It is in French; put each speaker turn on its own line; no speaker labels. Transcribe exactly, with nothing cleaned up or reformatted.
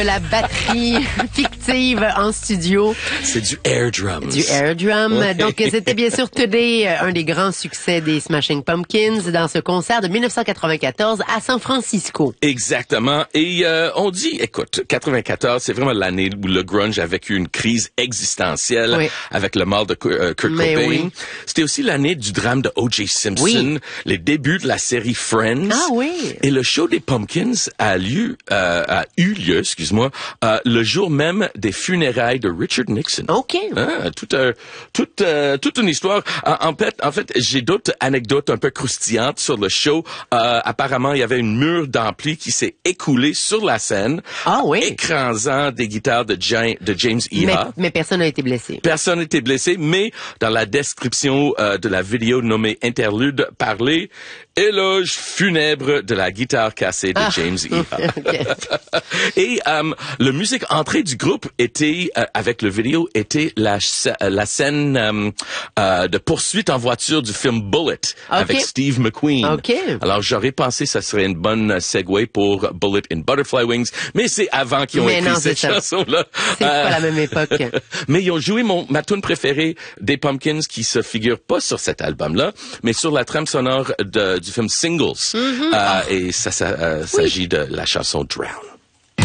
La batterie fictive en studio.
C'est du air drums.
Du air drum.
Ouais.
Donc, c'était bien sûr Today, un des grands succès des Smashing Pumpkins dans ce concert de dix-neuf cent quatre-vingt-quatorze à San Francisco.
Exactement. Et euh, on dit, écoute, quatre-vingt-quatorze, c'est vraiment l'année où le grunge a vécu une crise existentielle oui. avec le mort de euh, Kurt
Mais
Cobain.
oui.
C'était aussi l'année du drame de O J Simpson,
oui.
les débuts de la série Friends.
Ah oui.
Et le show des Pumpkins a lieu, euh, a eu lieu, excuse-moi, moi, euh, le jour même des funérailles de Richard Nixon.
OK.
Hein, toute, euh, toute, euh, toute une histoire. En, en fait, en fait, j'ai d'autres anecdotes un peu croustillantes sur le show. Euh, apparemment, il y avait une mur d'ampli qui s'est écoulée sur la scène,
ah, oui.
écrasant des guitares de, James, de James Iha.
Mais, mais personne n'a été blessé.
Personne n'a été blessé, mais dans la description euh, de la vidéo nommée Interlude parlé, éloge funèbre de la guitare cassée de ah. James Iha. Et um, le musique entrée du groupe était, euh, avec le vidéo, était la, la scène um, euh, de poursuite en voiture du film Bullet okay. avec Steve McQueen.
Okay.
Alors j'aurais pensé que ça serait une bonne segue pour Bullet in Butterfly Wings, mais c'est avant qu'ils ont
mais
écrit
non,
cette chanson-là.
C'est euh, pas la même époque.
Mais ils ont joué mon, ma tune préférée des Pumpkins qui se figure pas sur cet album-là, mais sur la trame sonore de, du film Singles.
Mm-hmm.
Euh, oh. Et ça, ça euh, oui. s'agit de la chanson Drown.